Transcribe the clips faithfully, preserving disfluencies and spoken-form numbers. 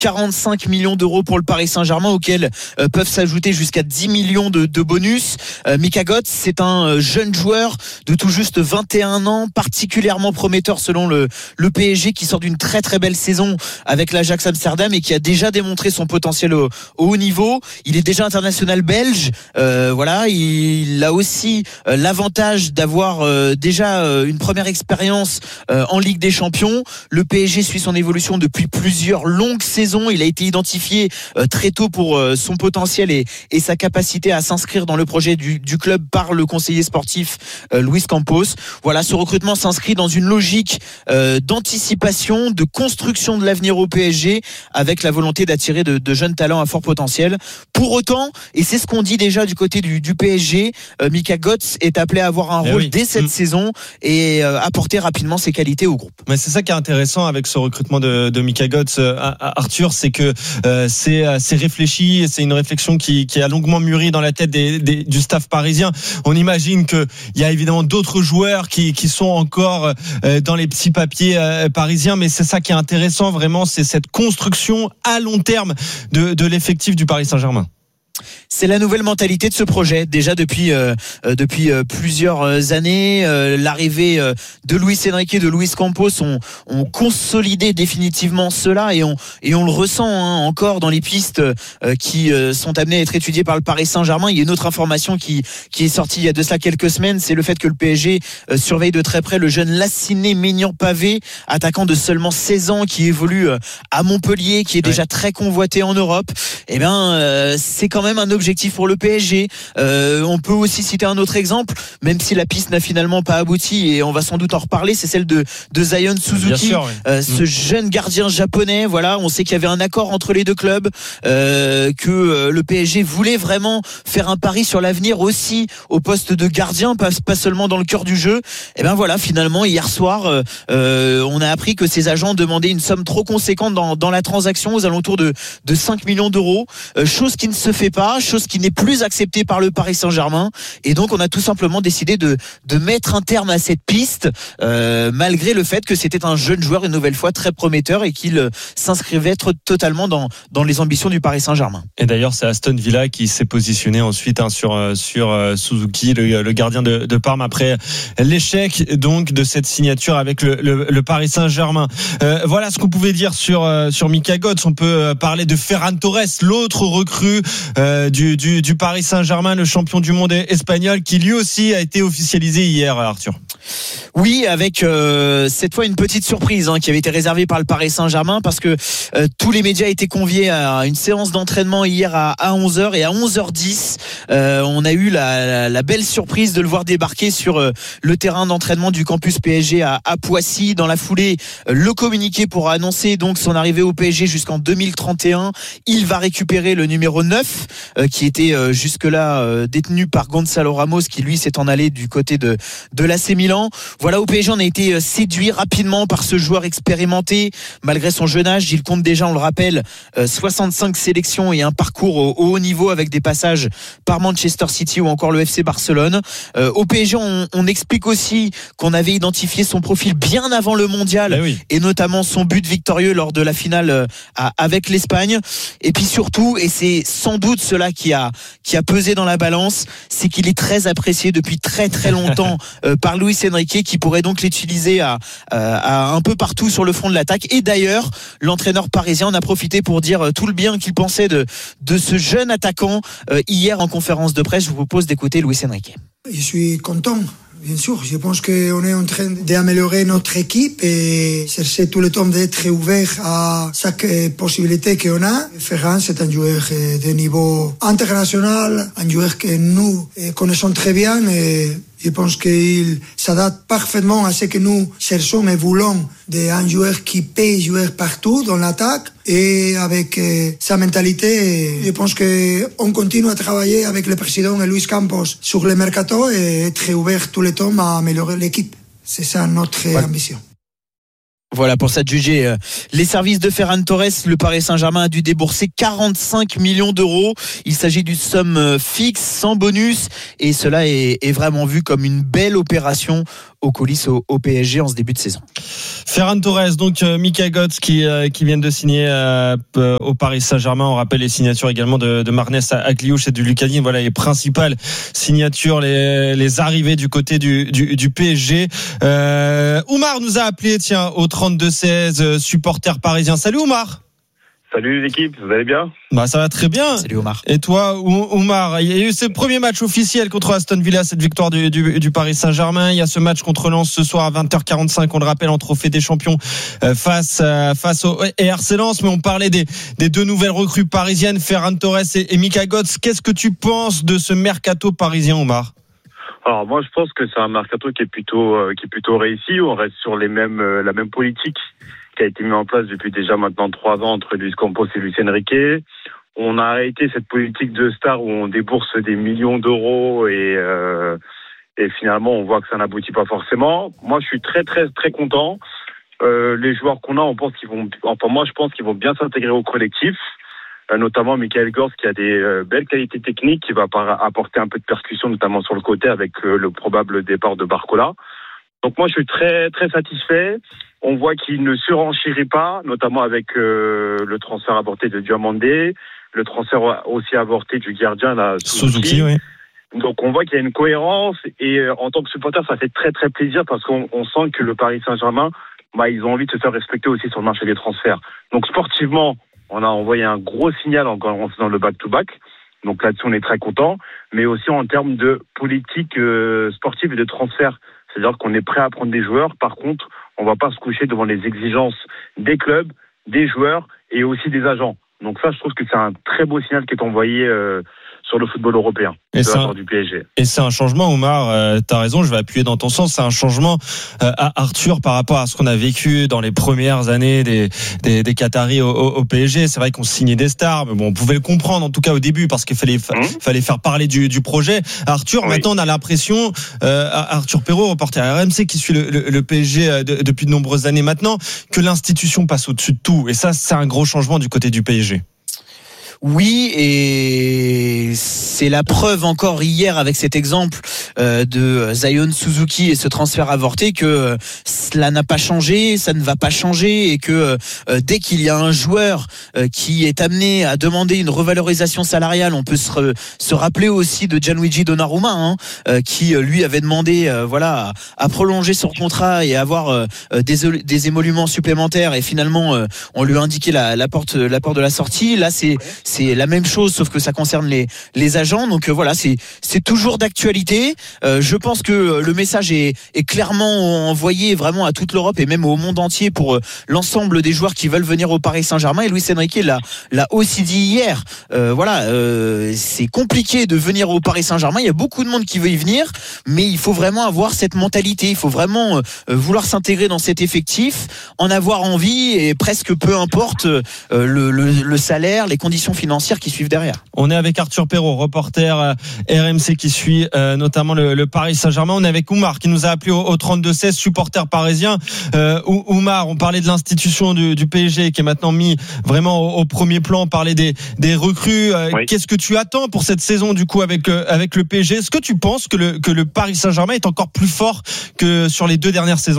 quarante-cinq millions d'euros pour le Paris Saint-Germain, auxquels euh, peuvent s'ajouter jusqu'à dix millions de, de bonus. Euh, Mika Götze, c'est un euh, jeune joueur de tout juste vingt et un ans, particulièrement prometteur selon le, le P S G, qui sort d'une très très belle saison avec l'Ajax Amsterdam et qui a déjà démontré son potentiel au, au haut niveau. Il est déjà international belge. Euh, voilà, il a aussi euh, l'avantage d'avoir euh, déjà euh, une première expérience euh, en Ligue des Champions. Le P S G suit son évolution depuis plusieurs longues saisons. Il a été identifié euh, très tôt pour euh, son potentiel et, et sa capacité à s'inscrire dans le projet du, du club par le conseiller sportif euh, Luis Campos. Voilà, ce recrutement s'inscrit dans une logique euh, d'anticipation, de construction de l'avenir au P S G, avec la volonté d'attirer de, de jeunes talents à fort potentiel. Pour autant, et c'est ce qu'on dit déjà du côté du, du P S G, euh, Mika Götze est appelé à avoir un eh rôle oui. dès cette mmh. saison et euh, apporter rapidement ses qualités au groupe. Mais c'est ça qui est intéressant avec ce recrutement de, de Mika Götze, euh, Arthur, c'est que euh, c'est, c'est réfléchi, c'est une réflexion qui, qui a longuement mûri dans la tête des, des, du staff parisien. On imagine qu'il y a évidemment d'autres joueurs qui, qui sont encore euh, dans les petits papiers euh, parisiens, mais c'est ça qui est intéressant vraiment, c'est cette construction à long terme de, de l'effectif du Paris Saint-Germain. C'est la nouvelle mentalité de ce projet. Déjà depuis euh, euh, depuis euh, plusieurs années, euh, l'arrivée euh, de Luis Enrique, de Luis Campos ont, ont consolidé définitivement cela et on et on le ressent hein, encore dans les pistes euh, qui euh, sont amenées à être étudiées par le Paris Saint-Germain. Il y a une autre information qui qui est sortie il y a de cela quelques semaines, c'est le fait que le P S G euh, surveille de très près le jeune Lassiné Maignan-Pavé, attaquant de seulement seize ans qui évolue euh, à Montpellier, qui est déjà ouais. très convoité en Europe. Eh bien, euh, c'est quand même un objectif pour le P S G. Euh, on peut aussi citer un autre exemple, même si la piste n'a finalement pas abouti et on va sans doute en reparler, c'est celle de, de Zion Suzuki, sûr, oui. euh, ce mmh. jeune gardien japonais. Voilà, on sait qu'il y avait un accord entre les deux clubs, euh, que euh, le P S G voulait vraiment faire un pari sur l'avenir aussi au poste de gardien, pas, pas seulement dans le cœur du jeu. Et ben voilà, finalement hier soir, euh, on a appris que ses agents demandaient une somme trop conséquente dans, dans la transaction, aux alentours de, de cinq millions d'euros, euh, chose qui ne se fait pas, chose qui n'est plus acceptée par le Paris Saint-Germain, et donc on a tout simplement décidé de, de mettre un terme à cette piste, euh, malgré le fait que c'était un jeune joueur une nouvelle fois très prometteur et qu'il s'inscrivait totalement dans, dans les ambitions du Paris Saint-Germain. Et d'ailleurs c'est Aston Villa qui s'est positionné ensuite hein, sur, sur Suzuki, le, le gardien de, de Parme, après l'échec donc de cette signature avec le, le, le Paris Saint-Germain. Euh, voilà ce qu'on pouvait dire sur, sur Mika Götze. On peut parler de Ferran Torres, l'autre recrue euh, du, du, du Paris Saint-Germain, le champion du monde espagnol, qui lui aussi a été officialisé hier, Arthur. Oui, avec euh, cette fois une petite surprise hein, qui avait été réservée par le Paris Saint-Germain, parce que euh, tous les médias étaient conviés à une séance d'entraînement hier à, à onze heures, et à onze heures dix euh, on a eu la, la, la belle surprise de le voir débarquer sur euh, le terrain d'entraînement du campus P S G à, à Poissy. Dans la foulée, euh, le communiqué pour annoncer donc son arrivée au P S G jusqu'en deux mille trente et un. Il va récupérer le numéro neuf euh, qui était euh, jusque-là euh, détenu par Gonzalo Ramos, qui lui s'est en allé du côté de, de l'A C Milan. Voilà, au P S G on a été séduit rapidement par ce joueur expérimenté. Malgré son jeune âge, il compte déjà, on le rappelle, soixante-cinq sélections et un parcours au haut niveau, avec des passages par Manchester City ou encore le F C Barcelone. Euh, au P S G on, on explique aussi qu'on avait identifié son profil bien avant le mondial, oui. et notamment son but victorieux lors de la finale à, avec l'Espagne. Et puis surtout, et c'est sans doute cela qui a, qui a pesé dans la balance, c'est qu'il est très apprécié depuis très très longtemps euh, par Luis Enrique, qui pourrait donc l'utiliser à, à, à un peu partout sur le front de l'attaque. Et d'ailleurs, l'entraîneur parisien en a profité pour dire tout le bien qu'il pensait de, de ce jeune attaquant euh, hier en conférence de presse. Je vous propose d'écouter Luis Enrique. Je suis content. Bien sûr, je pense qu'on est en train d'améliorer notre équipe et chercher tout le temps d'être ouvert à chaque possibilité qu'on a. Ferran, c'est un joueur de niveau international, un joueur que nous connaissons très bien, et je pense qu'il s'adapte parfaitement à ce que nous cherchons et voulons, d'un joueur qui peut jouer partout dans l'attaque, et avec sa mentalité, je pense qu'on continue à travailler avec le président Luis Campos sur le mercato et être ouvert tout le temps à améliorer l'équipe. C'est ça notre ouais. ambition. Voilà, pour s'adjuger euh, les services de Ferran Torres, le Paris Saint-Germain a dû débourser quarante-cinq millions d'euros. Il s'agit d'une somme fixe, sans bonus, et cela est, est vraiment vu comme une belle opération aux coulisses au, au P S G en ce début de saison. Ferran Torres, donc euh, Mika Götze qui, euh, qui viennent de signer euh, au Paris Saint-Germain. On rappelle les signatures également de, de Marnès Agliouche et de Lucani. Voilà les principales signatures, les, les arrivées du côté du, du, du P S G. Euh, Oumar nous a appelé, tiens, au trente-deux seize, euh, supporter parisien. Salut Oumar. Salut l'équipe, vous allez bien ? Bah ça va très bien. Salut Oumar. Et toi Oumar, il y a eu ce premier match officiel contre Aston Villa, cette victoire du, du, du Paris Saint-Germain. Il y a ce match contre Lens ce soir à vingt heures quarante-cinq, on le rappelle, en Trophée des Champions euh, face euh, face au R C Lens. Mais on parlait des, des deux nouvelles recrues parisiennes, Ferran Torres et, et Mika Götze. Qu'est-ce que tu penses de ce mercato parisien, Oumar ? Alors moi je pense que c'est un mercato qui est plutôt euh, qui est plutôt réussi. On reste sur les mêmes euh, la même politique qui a été mise en place depuis déjà maintenant trois ans entre Luis Campos et Luis Enrique. On a arrêté cette politique de star où on débourse des millions d'euros et euh, et finalement on voit que ça n'aboutit pas forcément. Moi je suis très très très content. Euh, les joueurs qu'on a, on pense qu'ils vont, enfin moi je pense qu'ils vont bien s'intégrer au collectif. Euh, notamment Michael Götze qui a des euh, belles qualités techniques, qui va par- apporter un peu de percussion notamment sur le côté avec euh, le probable départ de Barcola. Donc moi je suis très très satisfait. On voit qu'il ne surenchérit pas, notamment avec euh, le transfert avorté de Diomandé, le transfert aussi avorté du gardien là, Suzuki. Suzuki, oui. Donc on voit qu'il y a une cohérence et euh, en tant que supporter ça fait très très plaisir parce qu'on on sent que le Paris Saint-Germain, bah ils ont envie de se faire respecter aussi sur le marché des transferts. Donc sportivement, on a envoyé un gros signal en faisant le back-to-back. Donc là-dessus, on est très content. Mais aussi en termes de politique euh, sportive et de transfert. C'est-à-dire qu'on est prêt à prendre des joueurs. Par contre, on ne va pas se coucher devant les exigences des clubs, des joueurs et aussi des agents. Donc ça, je trouve que c'est un très beau signal qui est envoyé euh, sur le football européen et de c'est la un, part du P S G. Et c'est un changement, Oumar, euh, tu as raison, je vais appuyer dans ton sens, c'est un changement euh, à Arthur par rapport à ce qu'on a vécu dans les premières années des, des, des Qataris au, au, au P S G. C'est vrai qu'on signait des stars, mais bon, on pouvait le comprendre en tout cas au début parce qu'il fallait, fa- mmh. fallait faire parler du, du projet. Arthur, oui. Maintenant on a l'impression, euh, Arthur Perrault, reporter R M C qui suit le, le, le P S G de, depuis de nombreuses années maintenant, que l'institution passe au-dessus de tout. Et ça, c'est un gros changement du côté du P S G. Oui, et c'est la preuve encore hier avec cet exemple euh, de Zion Suzuki et ce transfert avorté que euh, cela n'a pas changé, ça ne va pas changer et que euh, dès qu'il y a un joueur euh, qui est amené à demander une revalorisation salariale, on peut se, re, se rappeler aussi de Gianluigi Donnarumma hein, euh, qui lui avait demandé euh, voilà à, à prolonger son contrat et avoir euh, des, des émoluments supplémentaires et finalement euh, on lui a indiqué la, la porte la porte de la sortie. Là c'est c'est la même chose sauf que ça concerne les les agents. Donc euh, voilà, c'est c'est toujours d'actualité. Euh, je pense que le message est est clairement envoyé vraiment à toute l'Europe et même au monde entier pour euh, l'ensemble des joueurs qui veulent venir au Paris Saint-Germain. Et Luis Enrique l'a l'a aussi dit hier. Euh, voilà, euh, c'est compliqué de venir au Paris Saint-Germain. Il y a beaucoup de monde qui veut y venir, mais il faut vraiment avoir cette mentalité. Il faut vraiment euh, vouloir s'intégrer dans cet effectif, en avoir envie et presque peu importe euh, le, le le salaire, les conditions financières qui suivent derrière. On est avec Arthur Perrault, reporter R M C qui suit euh, notamment le, le Paris Saint-Germain. On est avec Oumar qui nous a appelé au, au trente-deux seize, supporter parisien. Euh, Oumar, on parlait de l'institution du, du P S G qui est maintenant mis vraiment au, au premier plan. On parlait des, des recrues. Euh, oui. Qu'est-ce que tu attends pour cette saison du coup avec, euh, avec le P S G ? Est-ce que tu penses que le, que le Paris Saint-Germain est encore plus fort que sur les deux dernières saisons ?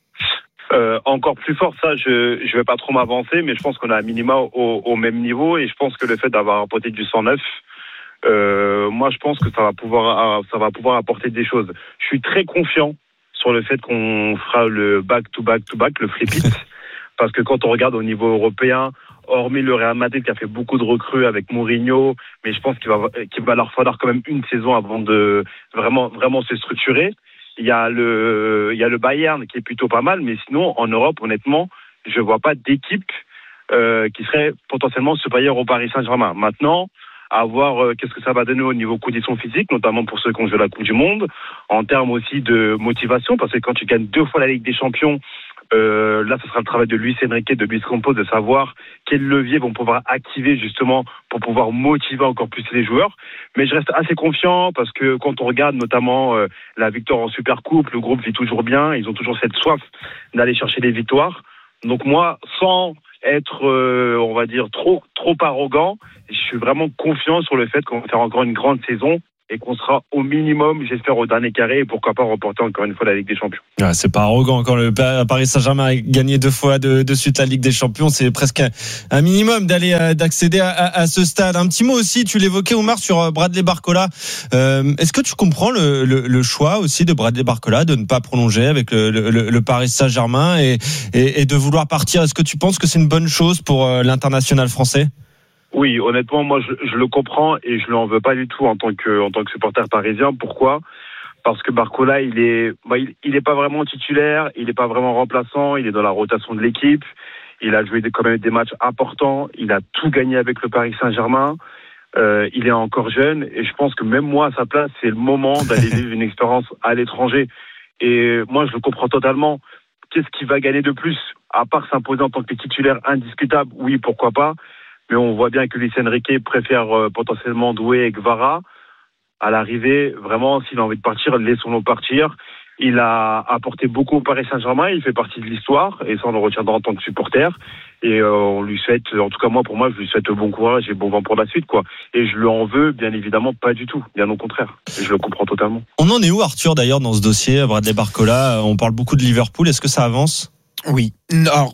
Euh, encore plus fort, ça, je je vais pas trop m'avancer, mais je pense qu'on a un minima au, au même niveau et je pense que le fait d'avoir apporté du cent neuf, euh, moi je pense que ça va pouvoir ça va pouvoir apporter des choses. Je suis très confiant sur le fait qu'on fera le back to back to back, le flip it, parce que quand on regarde au niveau européen, hormis le Real Madrid qui a fait beaucoup de recrues avec Mourinho, mais je pense qu'il va qu'il va leur falloir quand même une saison avant de vraiment vraiment se structurer. Il y a le, il y a le Bayern qui est plutôt pas mal, mais sinon, en Europe, honnêtement, je vois pas d'équipe euh, qui serait potentiellement supérieure au Paris Saint-Germain. Maintenant, à voir euh, qu'est-ce que ça va donner au niveau conditions physiques, notamment pour ceux qui ont joué la Coupe du Monde, en termes aussi de motivation, parce que quand tu gagnes deux fois la Ligue des Champions, Euh, là, ce sera le travail de Luis Enrique, de Luis Campos, de savoir quels leviers vont pouvoir activer justement pour pouvoir motiver encore plus les joueurs. Mais je reste assez confiant parce que quand on regarde notamment euh, la victoire en Supercoupe, le groupe vit toujours bien. Ils ont toujours cette soif d'aller chercher des victoires. Donc moi, sans être, euh, on va dire, trop trop arrogant, je suis vraiment confiant sur le fait qu'on va faire encore une grande saison et qu'on sera au minimum, j'espère, au dernier carré et pourquoi pas remporter encore une fois la Ligue des Champions. Ouais, c'est pas arrogant quand le Paris Saint-Germain a gagné deux fois de, de suite la Ligue des Champions, c'est presque un minimum d'aller d'accéder à, à, à ce stade. Un petit mot aussi, tu l'évoquais Oumar, sur Bradley Barcola. Euh, est-ce que tu comprends le, le, le choix aussi de Bradley Barcola de ne pas prolonger avec le, le, le Paris Saint-Germain et, et, et de vouloir partir? Est-ce que tu penses que c'est une bonne chose pour l'international français? Oui, honnêtement, moi je, je le comprends et je l'en veux pas du tout en tant que en tant que supporter parisien. Pourquoi ? Parce que Barcola, il est, bah, il, il est pas vraiment titulaire, il est pas vraiment remplaçant, il est dans la rotation de l'équipe. Il a joué des, quand même des matchs importants. Il a tout gagné avec le Paris Saint-Germain. Euh, il est encore jeune et je pense que même moi à sa place, c'est le moment d'aller vivre une expérience à l'étranger. Et moi, je le comprends totalement. Qu'est-ce qu'il va gagner de plus ? À part s'imposer en tant que titulaire indiscutable, oui, pourquoi pas. Mais on voit bien que Luis Enrique préfère euh, potentiellement Doué et Guevara. À l'arrivée, vraiment, s'il a envie de partir, laissons-le partir. Il a apporté beaucoup au Paris Saint-Germain, il fait partie de l'histoire, et ça on le retiendra en tant que supporter. Et euh, on lui souhaite, en tout cas moi, pour moi, je lui souhaite bon courage et bon vent pour la suite, quoi. Et je lui en veux, bien évidemment, pas du tout, bien au contraire. Je le comprends totalement. On en est où, Arthur, d'ailleurs, dans ce dossier, Bradley Barcola? On parle beaucoup de Liverpool, est-ce que ça avance? Oui. Alors,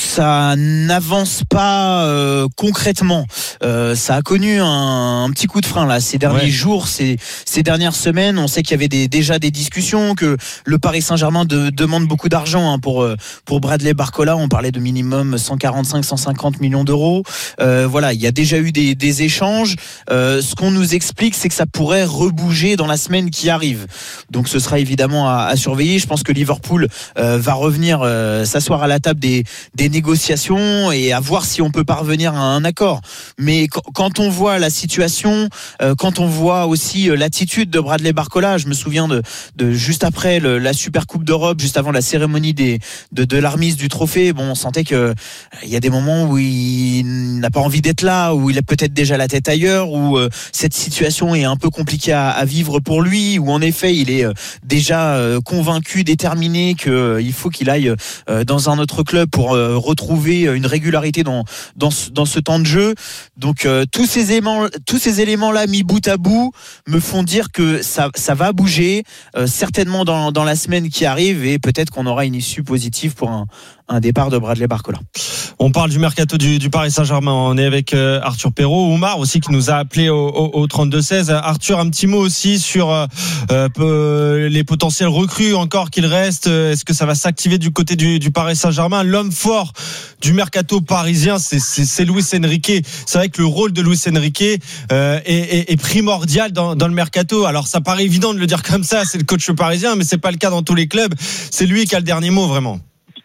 ça n'avance pas euh, concrètement. Euh, ça a connu un, un petit coup de frein là ces derniers ouais. jours, ces, ces dernières semaines. On sait qu'il y avait des, déjà des discussions, que le Paris Saint-Germain de, demande beaucoup d'argent hein, pour pour Bradley Barcola. On parlait de minimum cent quarante-cinq, cent cinquante millions d'euros. Euh, voilà, il y a déjà eu des, des échanges. Euh, ce qu'on nous explique, c'est que ça pourrait rebouger dans la semaine qui arrive. Donc, ce sera évidemment à, à surveiller. Je pense que Liverpool euh, va revenir euh, s'asseoir à la table des, des négociations et à voir si on peut parvenir à un accord. Mais qu- quand on voit la situation, euh, quand on voit aussi euh, l'attitude de Bradley Barcola, je me souviens de, de juste après le, la Super Coupe d'Europe, juste avant la cérémonie des, de, de la remise du trophée, bon, on sentait que euh, il y a des moments où il n'a pas envie d'être là, où il a peut-être déjà la tête ailleurs, où euh, cette situation est un peu compliquée à, à vivre pour lui, où en effet il est euh, déjà euh, convaincu, déterminé qu'il euh, faut qu'il aille euh, dans un autre club pour euh, retrouver une régularité dans dans ce, dans ce temps de jeu. Donc euh, tous ces éléments tous ces éléments là mis bout à bout me font dire que ça ça va bouger euh, certainement dans dans la semaine qui arrive et peut-être qu'on aura une issue positive pour un un départ de Bradley Barcola. On parle du mercato du, du Paris Saint-Germain. On est avec euh, Arthur Perrault, Oumar aussi qui nous a appelé au, au, au trente-deux seize. Arthur, un petit mot aussi sur euh, peu, les potentiels recrues encore qu'il reste. Est-ce que ça va s'activer du côté du, du Paris Saint-Germain? L'homme fort du mercato parisien, c'est, c'est, c'est Luis Enrique. C'est vrai que le rôle de Luis Enrique euh, est, est, est primordial dans, dans le mercato. Alors ça paraît évident de le dire comme ça, c'est le coach parisien, mais c'est pas le cas dans tous les clubs. C'est lui qui a le dernier mot vraiment.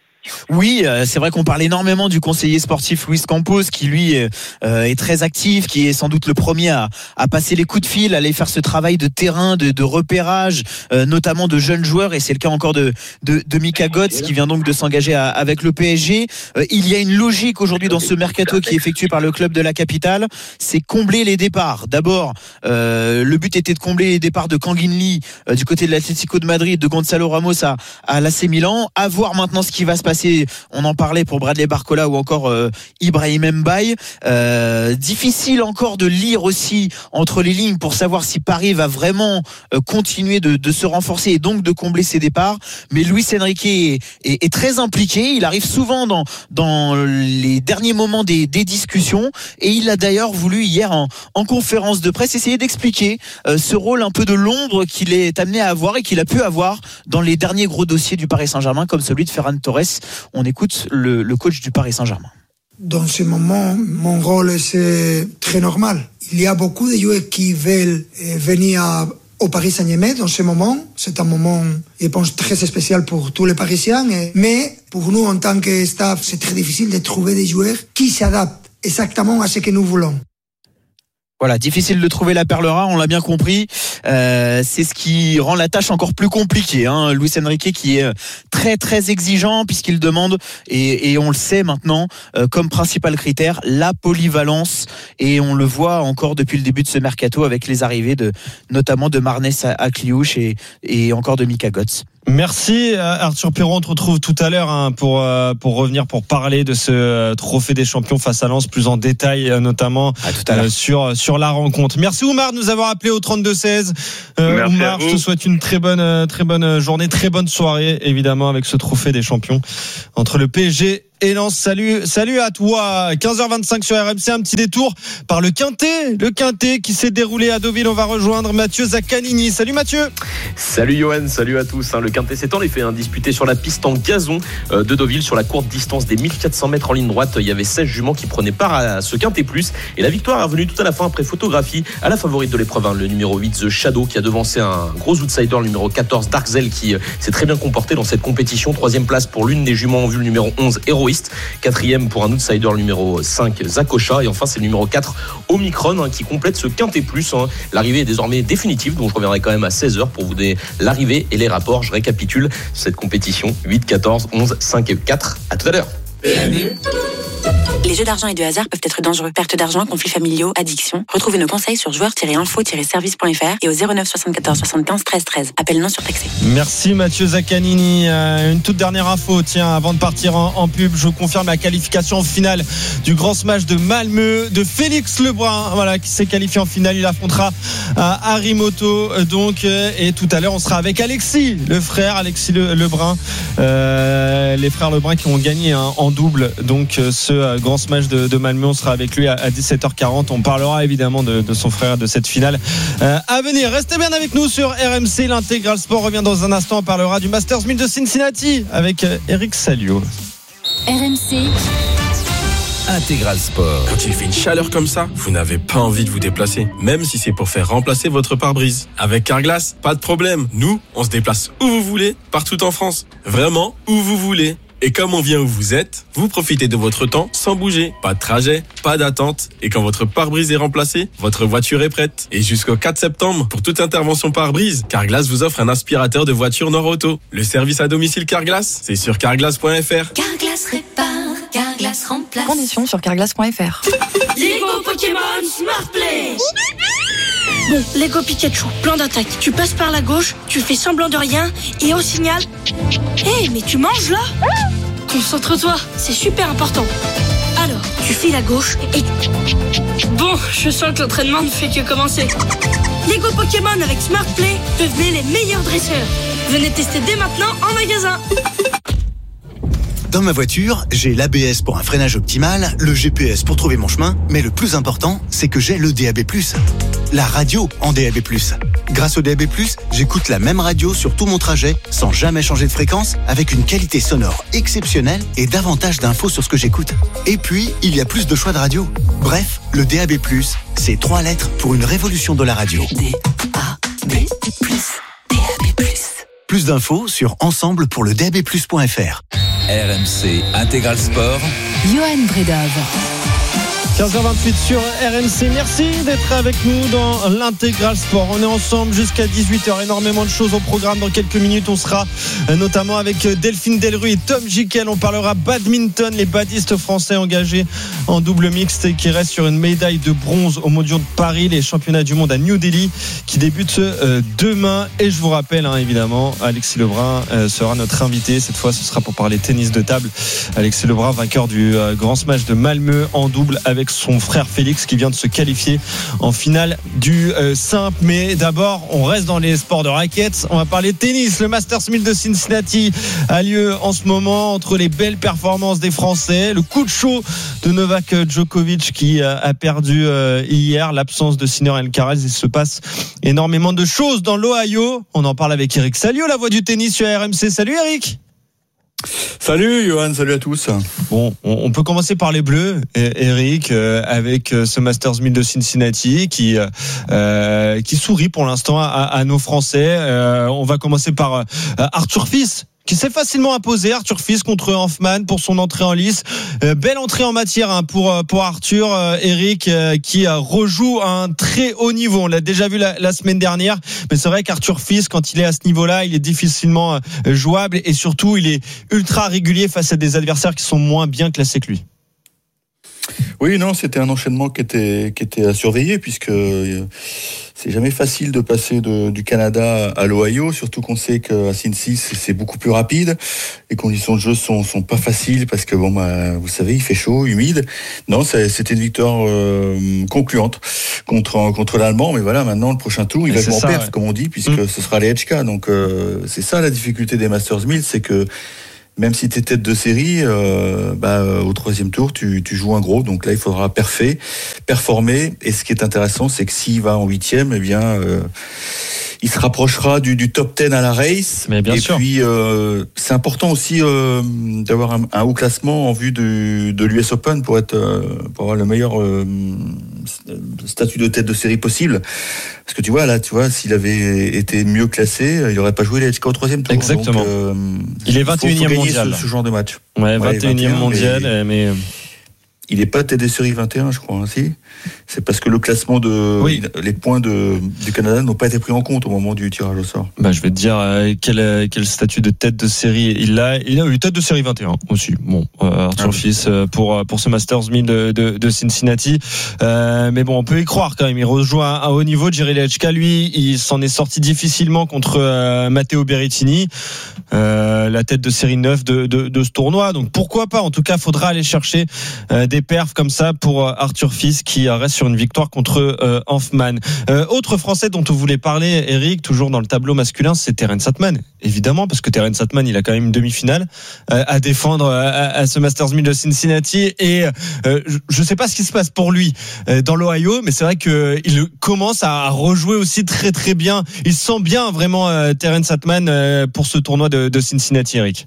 Oui, c'est vrai qu'on parle énormément du conseiller sportif Luis Campos qui lui euh, est très actif, qui est sans doute le premier à, à passer les coups de fil, à aller faire ce travail de terrain, de, de repérage, euh, notamment de jeunes joueurs, et c'est le cas encore de, de, de Mika Götze qui vient donc de s'engager à, avec le P S G. Euh, il y a une logique aujourd'hui dans ce mercato qui est effectué par le club de la capitale, c'est combler les départs. D'abord, euh, le but était de combler les départs de Kangin Lee euh, du côté de l'Atlético de Madrid, de Gonzalo Ramos à, à l'A C Milan. À voir maintenant ce qui va se passer. On en parlait pour Bradley Barcola ou encore euh, Ibrahim Mbaye. Euh, difficile encore de lire aussi entre les lignes pour savoir si Paris va vraiment euh, continuer de, de se renforcer et donc de combler ses départs. Mais Luis Enrique est, est, est très impliqué. Il arrive souvent dans, dans les derniers moments des, des discussions et il a d'ailleurs voulu hier en, en conférence de presse essayer d'expliquer euh, ce rôle un peu de l'ombre qu'il est amené à avoir et qu'il a pu avoir dans les derniers gros dossiers du Paris Saint-Germain comme celui de Ferran Torres. On écoute le, le coach du Paris Saint-Germain. Dans ce moment, mon rôle c'est très normal. Il y a beaucoup de joueurs qui veulent venir à, au Paris Saint-Germain dans ce moment. C'est un moment, je pense, très spécial pour tous les Parisiens. Mais pour nous, en tant que staff, c'est très difficile de trouver des joueurs qui s'adaptent exactement à ce que nous voulons. Voilà, difficile de trouver la perle rare, on l'a bien compris. Euh, c'est ce qui rend la tâche encore plus compliquée. Hein. Luis Enrique qui est très très exigeant puisqu'il demande, et, et on le sait maintenant, euh, comme principal critère, la polyvalence. Et on le voit encore depuis le début de ce mercato avec les arrivées de notamment de Marnès à, à Cliouche et, et encore de Mika Götze. Merci Arthur Perron, on te retrouve tout à l'heure hein, pour euh, pour revenir pour parler de ce euh, trophée des champions face à Lens plus en détail euh, notamment euh, sur sur la rencontre. Merci Oumar de nous avoir appelé au trente-deux seize. Euh, Oumar, je te souhaite une très bonne euh, très bonne journée, très bonne soirée évidemment avec ce trophée des champions entre le P S G et Lens. Salut, salut à toi. quinze heures vingt-cinq sur R M C, un petit détour par le Quintet, le Quintet qui s'est déroulé à Deauville. On va rejoindre Mathieu Zaccanini. Salut Mathieu. Salut Johan, salut à tous. Le Quintet s'est en effet disputé sur la piste en gazon de Deauville sur la courte distance des mille quatre cents mètres en ligne droite. Il y avait seize juments qui prenaient part à ce Quintet plus et la victoire est revenue tout à la fin après photographie à la favorite de l'épreuve, le numéro huit The Shadow qui a devancé un gros outsider, le numéro quatorze Darkzel qui s'est très bien comporté dans cette compétition. Troisième place pour l'une des juments en vue, le numéro onze Héroïste. Quatrième pour un outsider, le numéro cinq Zakocha. Et enfin c'est le numéro quatre Omicron hein, qui complète ce Quintet plus hein. L'arrivée est désormais définitive, donc je reviendrai quand même à seize heures pour vous donner l'arrivée et les rapports. Je récapitule cette compétition: huit, quatorze, onze, cinq et quatre. À tout à l'heure. Les jeux d'argent et de hasard peuvent être dangereux. Perte d'argent, conflits familiaux, addiction. Retrouvez nos conseils sur joueurs tiret info tiret service point f r et au zéro neuf soixante-quatorze soixante-quinze treize treize. Appel non surtaxé. Merci Mathieu Zaccanini. Euh, une toute dernière info, tiens, avant de partir en, en pub, je vous confirme la qualification finale du grand smash de Malmö de Félix Lebrun, voilà, qui s'est qualifié en finale. Il affrontera euh, Harimoto, euh, donc, euh, et tout à l'heure, on sera avec Alexis, le frère Alexis Le, Lebrun, euh, les frères Lebrun qui ont gagné hein, en double, donc euh, ce euh, grand smash de, de Malmö. On sera avec lui à, à dix-sept heures quarante. On parlera évidemment de, de son frère, de cette finale euh, à venir. Restez bien avec nous sur R M C. L'Intégral Sport revient dans un instant. On parlera du Masters mille de Cincinnati avec euh, Eric Salio. R M C Intégral Sport. Quand il fait une chaleur comme ça, vous n'avez pas envie de vous déplacer, même si c'est pour faire remplacer votre pare-brise. Avec Carglass, pas de problème. Nous, on se déplace où vous voulez, partout en France. Vraiment, où vous voulez. Et comme on vient où vous êtes, vous profitez de votre temps sans bouger. Pas de trajet, pas d'attente. Et quand votre pare-brise est remplacé, votre voiture est prête. Et jusqu'au quatre septembre, pour toute intervention pare-brise, Carglass vous offre un aspirateur de voiture Nord-Auto. Le service à domicile Carglass, c'est sur carglass point f r. Carglass répare, Carglass remplace. Conditions sur carglass point f r. Lego Pokémon Smart Play. Bon, Lego Pikachu, plan d'attaque. Tu passes par la gauche, tu fais semblant de rien, et au signal... Hé, hey, mais tu manges là ? Concentre-toi, c'est super important. Alors, tu files à gauche et... Bon, je sens que l'entraînement ne fait que commencer. Lego Pokémon avec Smart Play, devenez les meilleurs dresseurs. Venez tester dès maintenant en magasin. Dans ma voiture, j'ai l'A B S pour un freinage optimal, le G P S pour trouver mon chemin, mais le plus important, c'est que j'ai le D A B plus. La radio en D A B plus. Grâce au D A B plus, j'écoute la même radio sur tout mon trajet, sans jamais changer de fréquence, avec une qualité sonore exceptionnelle et davantage d'infos sur ce que j'écoute. Et puis, il y a plus de choix de radio. Bref, le D A B plus, c'est trois lettres pour une révolution de la radio. D A B plus, D A B plus. Plus d'infos sur ensemble pour le D A B plus point f r. R M C Intégral Sport. Johan Bredov. quinze heures vingt-huit sur R M C. Merci d'être avec nous dans l'Intégral Sport. On est ensemble jusqu'à dix-huit heures. Énormément de choses au programme. Dans quelques minutes, on sera notamment avec Delphine Delruy et Tom Jikel. On parlera badminton, les badistes français engagés en double mixte et qui restent sur une médaille de bronze au Mondiaux de Paris, les championnats du monde à New Delhi qui débutent euh, demain. Et je vous rappelle, hein, évidemment, Alexis Lebrun euh, sera notre invité. Cette fois, ce sera pour parler tennis de table. Alexis Lebrun, vainqueur du euh, grand smash de Malmö en double avec son frère Félix qui vient de se qualifier en finale du euh, simple. Mais d'abord, on reste dans les sports de raquettes. On va parler de tennis. Le Masters mille de Cincinnati a lieu en ce moment entre les belles performances des Français, le coup de chaud de Novak Djokovic qui a perdu euh, hier, l'absence de Sinner Alcaraz. Il se passe énormément de choses dans l'Ohio. On en parle avec Eric Salio, la voix du tennis sur R M C. Salut Eric. Salut Johan, salut à tous. Bon, on peut commencer par les Bleus, Eric, euh, avec ce Masters mille de Cincinnati qui euh, qui sourit pour l'instant à, à nos Français. Euh, on va commencer par euh, Arthur Fils, qui s'est facilement imposé, Arthur Fils contre Hanfmann pour son entrée en lice. Euh, belle entrée en matière hein, pour pour Arthur, euh, Eric, euh, qui euh, rejoue à un très haut niveau. On l'a déjà vu la, la semaine dernière, mais c'est vrai qu'Arthur Fils, quand il est à ce niveau-là, il est difficilement euh, jouable et surtout, il est ultra régulier face à des adversaires qui sont moins bien classés que lui. Oui, non, c'était un enchaînement qui était, qui était à surveiller, puisque euh, c'est jamais facile de passer de, du Canada à l'Ohio, surtout qu'on sait qu'à Cincy, c'est, c'est beaucoup plus rapide. Les conditions de jeu sont, sont pas faciles, parce que, bon, bah, vous savez, il fait chaud, humide. Non, c'est, c'était une victoire euh, concluante contre, contre l'Allemand, mais voilà, maintenant, le prochain tour, il Et va jouer en perf, ouais. comme on dit, puisque mmh. ce sera les H K. Donc, euh, c'est ça la difficulté des Masters mille, c'est que même si tu es tête de série, euh, bah, au troisième tour, tu, tu joues un gros. Donc là, il faudra parfait, performer. Et ce qui est intéressant, c'est que s'il va en huitième, eh bien, euh, il se rapprochera du, du top dix à la race. Mais bien et sûr. puis, euh, c'est important aussi euh, d'avoir un, un haut classement en vue du, de l'U S Open pour être, euh, pour avoir le meilleur euh, statut de tête de série possible. Parce que tu vois, là, tu vois, s'il avait été mieux classé, il n'aurait pas joué les H K au troisième tour. Exactement. Donc, euh, il est vingt et unième mondial. Ce, ce genre de match. Ouais, vingt et unième mondial, mais... mais... Il n'est pas tête de série vingt et un, je crois, hein, si. C'est parce que le classement de, oui. les points de, du Canada n'ont pas été pris en compte au moment du tirage au sort. Bah, je vais te dire euh, quel, quel statut de tête de série il a. Il a eu tête de série vingt et un aussi. Bon, euh, Arthur ah, Fils euh, pour pour ce Masters mille de, de, de Cincinnati. Euh, mais bon, on peut y croire quand même. Il rejoue à un haut niveau. Jiří Lehečka, lui, il s'en est sorti difficilement contre euh, Matteo Berrettini, euh, la tête de série neuf de, de, de ce tournoi. Donc pourquoi pas. En tout cas, faudra aller chercher euh, des perfs comme ça pour Arthur Fils qui reste sur une victoire contre euh, Hanfmann. Euh, autre Français dont on voulait parler, Eric, toujours dans le tableau masculin, c'est Terence Atman. Évidemment, parce que Terence Atman, il a quand même une demi-finale euh, à défendre à, à ce Masters mille de Cincinnati. Et euh, je ne sais pas ce qui se passe pour lui euh, dans l'Ohio, mais c'est vrai qu'il commence à rejouer aussi très très bien. Il se sent bien vraiment euh, Terence Atman euh, pour ce tournoi de, de Cincinnati, Eric.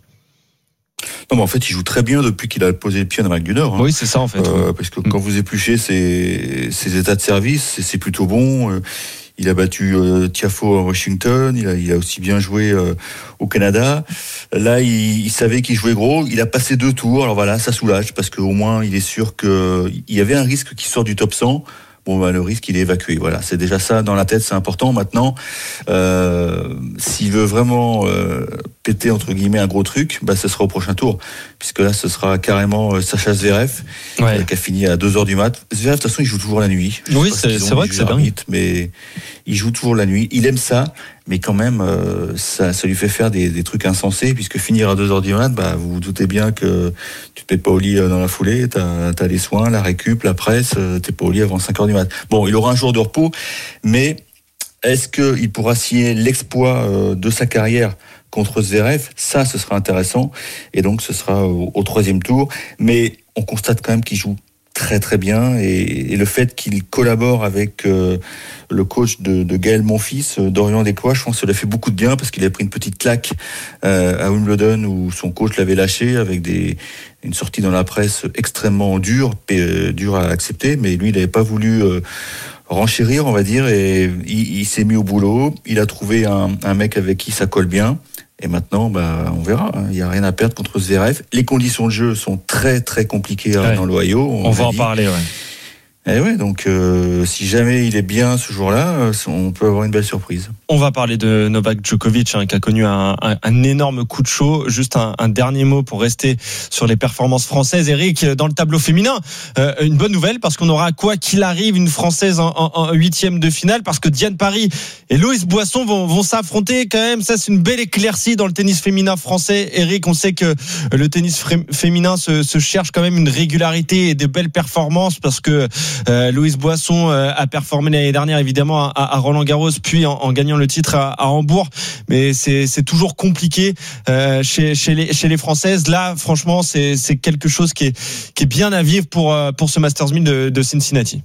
Non, mais en fait, il joue très bien depuis qu'il a posé le pied en Amérique du Nord. Hein. Oui, c'est ça, en fait. Euh, parce que quand vous épluchez ses, ses états de service, c'est, c'est plutôt bon. Euh, il a battu euh, Tiafoe à Washington. Il a, il a aussi bien joué euh, au Canada. Là, il, il savait qu'il jouait gros. Il a passé deux tours. Alors voilà, ça soulage parce qu'au moins, il est sûr qu'il y avait un risque qu'il sorte du top cent. Bon, bah, le risque, il est évacué. Voilà, c'est déjà ça dans la tête, c'est important. Maintenant, euh, s'il veut vraiment euh, péter, entre guillemets, un gros truc, bah, ce sera au prochain tour. Puisque là, ce sera carrément euh, Sacha Zverev, ouais. euh, qui a fini à deux heures du mat. Zverev, de toute façon, il joue toujours la nuit. Je oui, c'est, c'est vrai que c'est dingue. Mais il joue toujours la nuit. Il aime ça. Mais quand même, euh, ça, ça lui fait faire des, des trucs insensés, puisque finir à deux heures du mat, bah, vous vous doutez bien que tu te mets pas au lit dans la foulée, t'as, t'as les soins, la récup, la presse, t'es pas au lit avant cinq heures du mat. Bon, il aura un jour de repos, mais est-ce qu'il pourra signer l'exploit euh, de sa carrière contre Zverev? Ça, ce sera intéressant, et donc ce sera au, au troisième tour, mais on constate quand même qu'il joue très très bien, et, et le fait qu'il collabore avec euh, le coach de, de Gaël Monfils, euh, Dorian Desclois, je pense que ça lui a fait beaucoup de bien, parce qu'il a pris une petite claque euh, à Wimbledon où son coach l'avait lâché avec des, une sortie dans la presse extrêmement dure, euh, dure à accepter, mais lui il n'avait pas voulu euh, renchérir, on va dire, et il, il s'est mis au boulot, il a trouvé un, un mec avec qui ça colle bien. Et maintenant, bah, on verra. Il n'y a rien à perdre contre Zverev. Les conditions de jeu sont très, très compliquées ouais. dans l'Ohio. On, on va en dit. parler, ouais. Et ouais, donc euh, si jamais il est bien ce jour-là, on peut avoir une belle surprise. On va parler de Novak Djokovic, hein, qui a connu un, un, un énorme coup de chaud. Juste un, un dernier mot pour rester sur les performances françaises. Eric, dans le tableau féminin, euh, une bonne nouvelle, parce qu'on aura, quoi qu'il arrive, une Française en, en, en huitième de finale, parce que Diane Paris et Loïs Boisson vont, vont s'affronter quand même. Ça, c'est une belle éclaircie dans le tennis féminin français. Eric, on sait que le tennis fré- féminin se, se cherche quand même une régularité et des belles performances, parce que Euh, Loïs Boisson euh, a performé l'année dernière évidemment à, à Roland-Garros, puis en, en gagnant le titre à, à Hambourg, mais c'est, c'est toujours compliqué euh, chez, chez, les, chez les Françaises. Là franchement c'est, c'est quelque chose qui est, qui est bien à vivre pour, pour ce Masters mille de, de Cincinnati.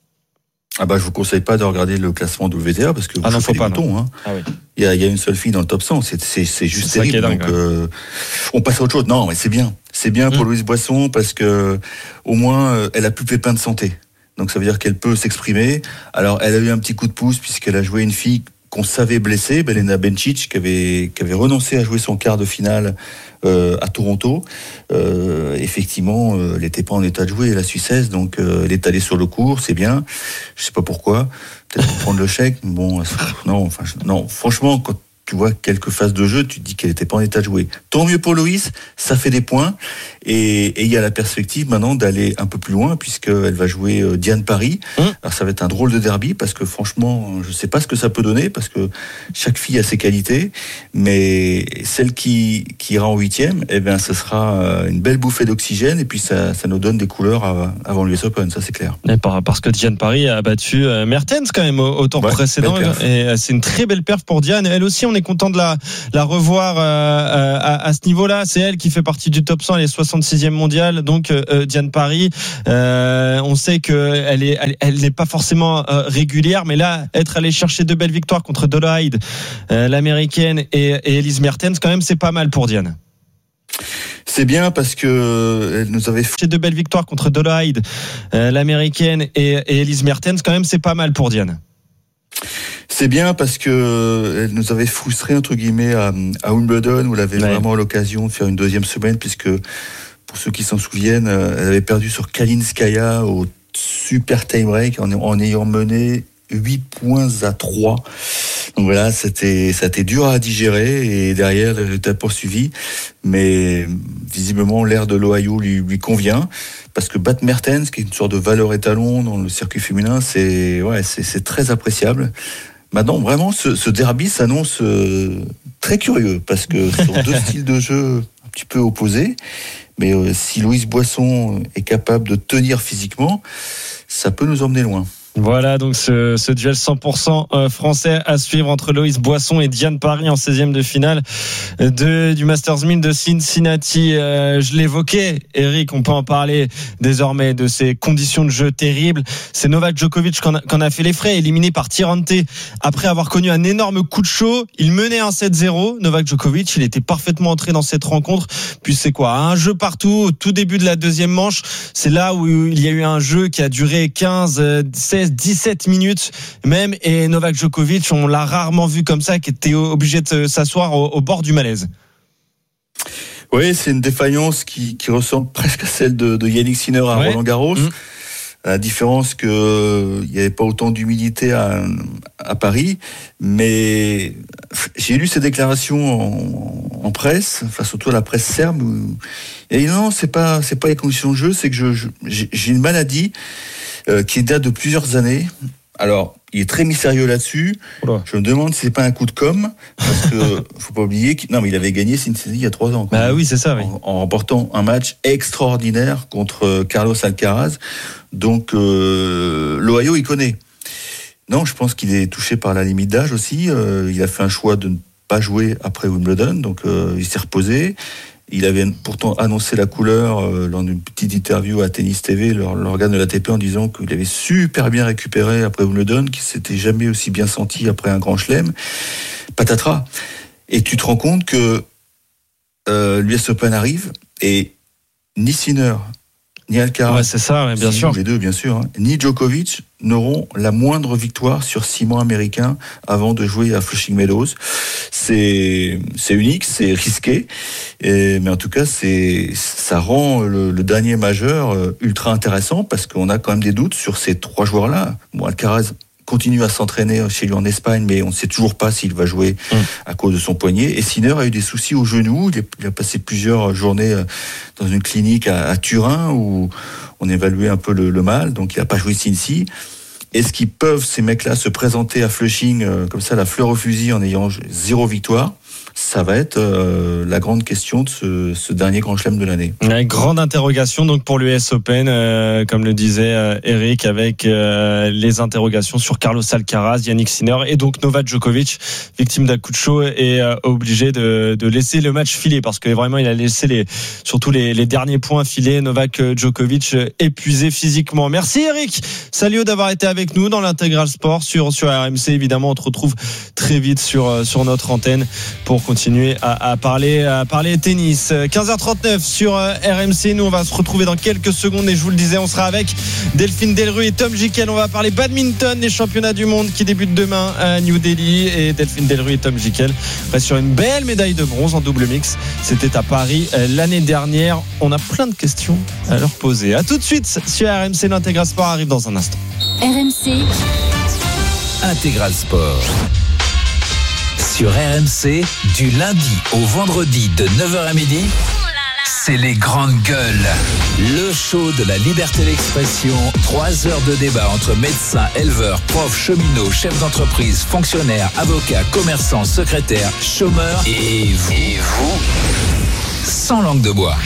Ah bah je vous conseille pas de regarder le classement W T A, parce que vous ah non, faut des pas, boutons, hein. Ah oui. Il y a, il y a une seule fille dans le top cent, c'est, c'est, c'est juste c'est terrible. Dingue, donc ouais. euh, on passe à autre chose. Non, mais c'est bien, c'est bien pour mmh. Loïs Boisson, parce que au moins euh, elle a plus pépin de santé. Donc ça veut dire qu'elle peut s'exprimer. Alors elle a eu un petit coup de pouce puisqu'elle a joué une fille qu'on savait blessée, Belena Bencic, qui avait, qui avait renoncé à jouer son quart de finale euh, à Toronto. Euh, effectivement, euh, elle n'était pas en état de jouer, la Suissesse, donc euh, elle est allée sur le court, c'est bien. Je sais pas pourquoi, peut-être pour prendre le chèque. Bon, non, enfin, non, franchement, quand tu vois quelques phases de jeu, tu te dis qu'elle n'était pas en état de jouer. Tant mieux pour Loïs, ça fait des points. Et il y a la perspective maintenant d'aller un peu plus loin, puisqu'elle va jouer euh, Diane Paris. Mmh. Alors ça va être un drôle de derby, parce que franchement, je ne sais pas ce que ça peut donner, parce que chaque fille a ses qualités. Mais celle qui, qui ira en huitième, eh bien, ce sera une belle bouffée d'oxygène, et puis ça, ça nous donne des couleurs à, avant l'U S Open, ça c'est clair. Et par, parce que Diane Paris a battu euh, Mertens quand même au, au tour ouais, précédent. Et euh, c'est une très belle perf pour Diane. Elle aussi, on est content de la, la revoir euh, à, à ce niveau-là. C'est elle qui fait partie du top cent, elle est soixante-sixième mondiale. Donc euh, Diane Paris, euh, on sait qu'elle est, elle, elle n'est pas forcément euh, régulière, mais là, être allée chercher deux belles victoires contre Dola Hyde, euh, l'américaine, et, et Elise Mertens, quand même, c'est pas mal pour Diane. C'est bien parce que elle nous avait fait de belles victoires contre Dola Hyde, euh, l'américaine, et, et Elise Mertens, quand même, c'est pas mal pour Diane. C'est bien parce que elle nous avait frustré entre guillemets à, à Wimbledon, où elle avait ouais. vraiment l'occasion de faire une deuxième semaine, puisque pour ceux qui s'en souviennent, elle avait perdu sur Kalinskaya au super time break en, en ayant mené huit points à trois. Donc voilà, c'était, ça a été dur à digérer, et derrière, elle a poursuivi. Mais visiblement, l'air de l'Ohio lui, lui convient, parce que battre Mertens, qui est une sorte de valeur étalon dans le circuit féminin, c'est, ouais, c'est, c'est très appréciable. Maintenant, vraiment, ce, ce derby s'annonce euh, très curieux, parce que ce sont deux styles de jeu un petit peu opposés. Mais euh, si Louise Boisson est capable de tenir physiquement, ça peut nous emmener loin. Voilà donc ce, ce duel cent pour cent français à suivre entre Loïs Boisson et Diane Paris en seizième de finale de, du Masters mille de Cincinnati. Euh, je l'évoquais, Eric, on peut en parler désormais de ces conditions de jeu terribles. C'est Novak Djokovic qui en a, qui en a fait les frais, éliminé par Tirante après avoir connu un énorme coup de chaud. Il menait un sept zéro. Novak Djokovic, il était parfaitement entré dans cette rencontre. Puis c'est quoi, un jeu partout au tout début de la deuxième manche. C'est là où il y a eu un jeu qui a duré quinze, seize, dix-sept minutes même, et Novak Djokovic, on l'a rarement vu comme ça, qui était obligé de s'asseoir au, au bord du malaise. Oui, c'est une défaillance qui, qui ressemble presque à celle de, de Yannick Sinner à ouais. Roland Garros. Mmh. La différence que euh, il n'y avait pas autant d'humilité à, à Paris, mais j'ai lu ses déclarations en, en presse, enfin surtout à la presse serbe, où il a dit non, c'est pas c'est pas les conditions de jeu, c'est que je, je j'ai, j'ai une maladie euh, qui date de plusieurs années. Alors, il est très mystérieux là-dessus. Oula. Je me demande si c'est pas un coup de com', parce que faut pas oublier qu'il non, mais il avait gagné Cincinnati il y a trois ans. Bah oui, c'est ça, oui. En, en remportant un match extraordinaire contre Carlos Alcaraz. Donc, euh, l'Ohio, il connaît. Non, je pense qu'il est touché par la limite d'âge aussi. Euh, il a fait un choix de ne pas jouer après Wimbledon, donc euh, il s'est reposé. Il avait pourtant annoncé la couleur euh, lors d'une petite interview à Tennis T V, l'organe de l'A T P, en disant qu'il avait super bien récupéré après Wimbledon, qu'il s'était jamais aussi bien senti après un grand chelem. Patatras. Et tu te rends compte que euh, l'U S Open arrive, et ni Sinner, ni Alcaraz, ouais, c'est ça, ouais, bien si, sûr. les deux, bien sûr, hein, ni Djokovic n'auront la moindre victoire sur ciment américain avant de jouer à Flushing Meadows. C'est, c'est unique, c'est risqué, et, mais en tout cas, c'est, ça rend le, le dernier majeur ultra intéressant, parce qu'on a quand même des doutes sur ces trois joueurs-là. Bon, Alcaraz continue à s'entraîner chez lui en Espagne, mais on ne sait toujours pas s'il va jouer mmh. à cause de son poignet. Et Sinner a eu des soucis au genou. Il, est, il a passé plusieurs journées dans une clinique à, à Turin, où on évaluait un peu le, le mal. Donc il n'a pas joué Cincy. Est-ce qu'ils peuvent, ces mecs-là, se présenter à Flushing euh, comme ça, la fleur au fusil, en ayant zéro victoire? Ça va être euh, la grande question de ce, ce dernier grand chelem de l'année. Une grande interrogation donc pour l'U S Open, euh, comme le disait euh, Eric, avec euh, les interrogations sur Carlos Alcaraz, Yannick Sinner et donc Novak Djokovic, victime d'un coup de chaud et euh, obligé de, de laisser le match filer, parce que vraiment il a laissé les, surtout les, les derniers points filer. Novak Djokovic épuisé physiquement. Merci Eric, salut d'avoir été avec nous dans l'Intégral Sport sur, sur R M C. Évidemment, on te retrouve très vite sur, sur notre antenne pour continuer à, à parler à parler tennis. quinze heures trente-neuf sur R M C. Nous, on va se retrouver dans quelques secondes, et je vous le disais, on sera avec Delphine Delruy et Tom Gickel. On va parler badminton, les championnats du monde qui débutent demain à New Delhi, et Delphine Delruy et Tom Gickel restent sur une belle médaille de bronze en double mix. C'était à Paris l'année dernière. On a plein de questions à leur poser. À tout de suite sur R M C. L'Intégral Sport arrive dans un instant. R M C Intégral Sport. Sur R M C, du lundi au vendredi de neuf heures à midi, c'est les grandes gueules. Le show de la liberté d'expression. Trois heures de débat entre médecins, éleveurs, profs, cheminots, chefs d'entreprise, fonctionnaires, avocats, commerçants, secrétaires, chômeurs et vous. Et vous sans langue de bois.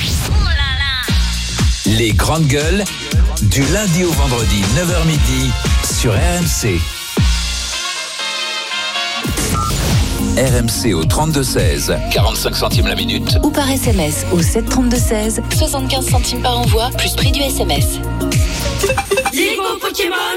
Les grandes gueules, du lundi au vendredi, neuf heures midi, sur R M C. R M C au trente-deux seize, quarante-cinq centimes la minute. Ou par S M S au sept trente-deux seize, soixante-quinze centimes par envoi, plus prix du S M S. Lego Pokémon